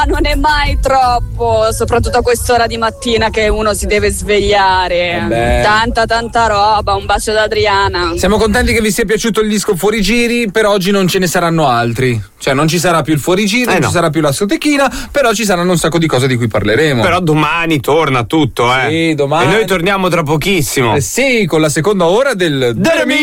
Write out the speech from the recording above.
Non è mai troppo, soprattutto a quest'ora di mattina che uno si deve svegliare. Tanta roba, un bacio da Adriana. Siamo contenti che vi sia piaciuto il disco Fuorigiri, per oggi non ce ne saranno altri. Cioè non ci sarà più il Fuorigiri, non ci sarà più la Sotechina, però ci saranno un sacco di cose di cui parleremo. Però domani torna tutto, Sì, domani. E noi torniamo tra pochissimo. Sì, con la seconda ora del